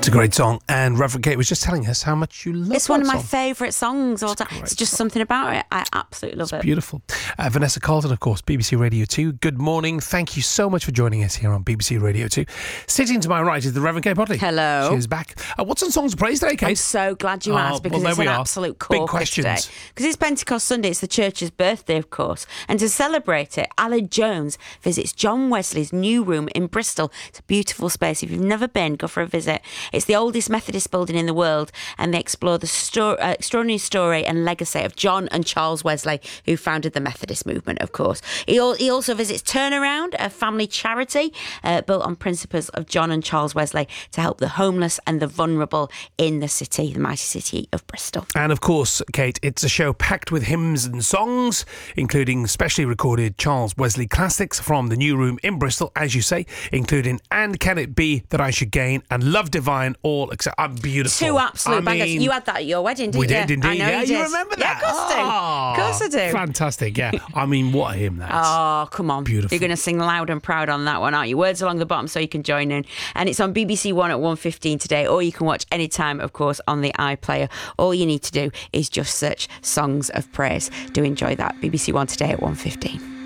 It's a great song, and Reverend Kate was just telling us how much you love it. It's one of my favourite songs all the time. It's just something about it. I absolutely love it. It's beautiful. Vanessa Carlton, of course, BBC Radio 2. Good morning. Thank you so much for joining us here on BBC Radio 2. Sitting to my right is the Reverend Kate Bodley. Hello. She's back. What's on Songs of Praise today, Kate? I'm so glad you asked, because it's an absolute corker today. Because it's Pentecost Sunday, it's the church's birthday, of course. And to celebrate it, Aled Jones visits John Wesley's new room in Bristol. It's a beautiful space. If you've never been, go for a visit. It's the oldest Methodist building in the world, and they explore the extraordinary story and legacy of John and Charles Wesley, who founded the Methodist movement, of course. He also visits Turnaround, a family charity built on principles of John and Charles Wesley to help the homeless and the vulnerable in the city, the mighty city of Bristol. And of course, Kate, it's a show packed with hymns and songs, including specially recorded Charles Wesley classics from the new room in Bristol, as you say, including And Can It Be That I Should Gain and Love Divine, all except I'm beautiful. Two absolute bangers. You had that at your wedding, didn't you? We did indeed. I know you did. You remember that? Yeah, of course I do. Of course I do. Fantastic, yeah. I mean, what a hymn that is. Oh, come on. Beautiful. You're going to sing loud and proud on that one, aren't you? Words along the bottom so you can join in. And it's on BBC One at 1:15 today, or you can watch anytime, of course, on the iPlayer. All you need to do is just search Songs of Praise. Do enjoy that. BBC One today at 1:15.